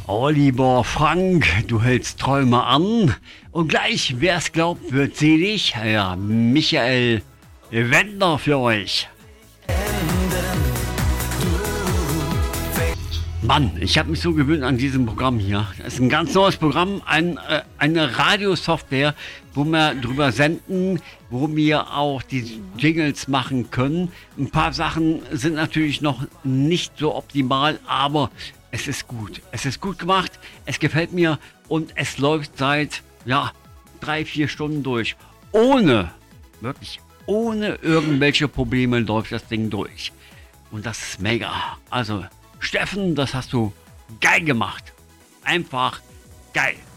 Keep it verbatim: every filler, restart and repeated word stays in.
Oh, lieber Frank, du hältst Träume an und gleich, wer es glaubt, wird selig. Ja, Michael Wendler für euch. Mann, ich habe mich so gewöhnt an diesem Programm hier. Das ist ein ganz neues Programm, ein, äh, eine Radiosoftware, wo wir drüber senden, wo wir auch die Jingles machen können. Ein paar Sachen sind natürlich noch nicht so optimal, aber es ist gut. Es ist gut gemacht, es gefällt mir und es läuft seit, ja, drei, vier Stunden durch. Ohne, wirklich, ohne irgendwelche Probleme läuft das Ding durch. Und das ist mega. Also, Steffen, das hast du geil gemacht. Einfach geil.